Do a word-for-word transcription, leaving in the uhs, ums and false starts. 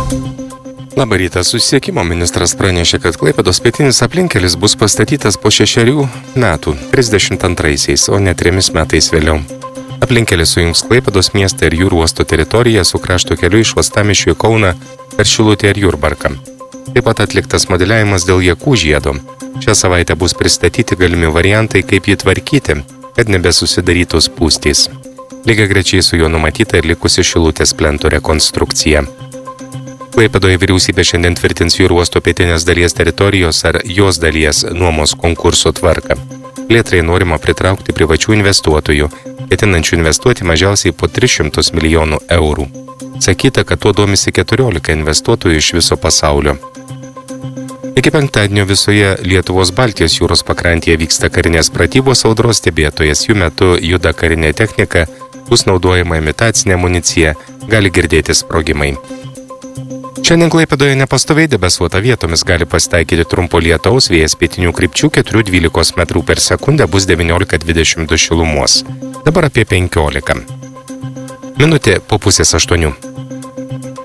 Labą rytą, susisiekimo ministras pranešė, kad Klaipėdos pietinis aplinkelis bus pastatytas po šešerių metų, trisdešimt antraisiais, o ne trimis metais vėliau. Aplinkelis sujungs Klaipėdos miestą ir jūrų uosto teritoriją su krašto keliu iš Uostamiesčio į Kauną per Šilutę ir Jurbarką. Taip pat atliktas modeliavimas dėl Jakų žiedo. Šią savaitę bus pristatyti galimi variantai, kaip jį tvarkyti, kad nebesusidarytų spūstys. Lygiagrečiai su juo numatyta ir likusi Šilutės plento rekonstrukcija. Klaipėdoje vyriausybė šiandien tvirtins jūrų uosto pietinės dalies teritorijos ar jos dalies nuomos konkurso tvarką. Plėtrai norima pritraukti privačių investuotojų, ketinančių investuoti mažiausiai po tris šimtus milijonų eurų. Sakyta, kad tuo domisi keturiolika investuotojų iš viso pasaulio. Iki penktadienio visoje Lietuvos Baltijos jūros pakrantėje vyksta karinės pratybos audros stebėtojas. Jų metu juda karinė technika, bus naudojama imitacinė amunicija, gali girdėti sprogimai. Šiandien Klaipėdoje nepastoviai debesuota, vietomis gali pasitaikyti trumpo lietaus, vėjas pietinių krypčių keturi dvylika metrų per sekundę, bus devyniolika dvidešimt du šilumos. Dabar apie penkiolika. Minutė po pusės aštuonių.